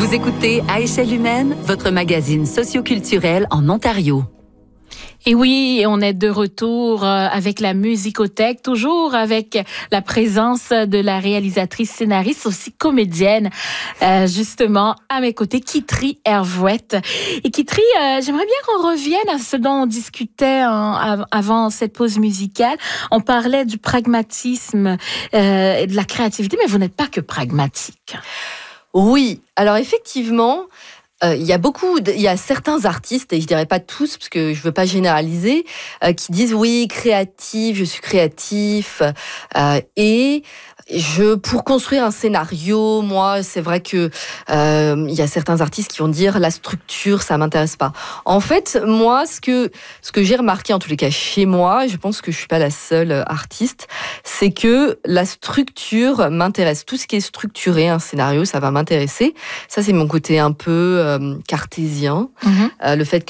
Vous écoutez À échelle humaine, votre magazine socioculturel en Ontario. Et oui, on est de retour avec la Musicothèque, toujours avec la présence de la réalisatrice, scénariste, aussi comédienne, justement, à mes côtés, Kitri Hervouette. Et Kitri, j'aimerais bien qu'on revienne à ce dont on discutait avant cette pause musicale. On parlait du pragmatisme et de la créativité, mais vous n'êtes pas que pragmatique. Oui, alors effectivement... Il y a certains artistes, et je dirais pas tous, parce que je veux pas généraliser, qui disent oui, créatif, je suis créatif, et pour construire un scénario, moi, c'est vrai que il y a certains artistes qui vont dire la structure, ça m'intéresse pas. En fait, moi, ce que j'ai remarqué, en tous les cas chez moi, je pense que je suis pas la seule artiste, c'est que la structure m'intéresse. Tout ce qui est structuré, un scénario, ça va m'intéresser. Ça, c'est mon côté un peu cartésien. Le fait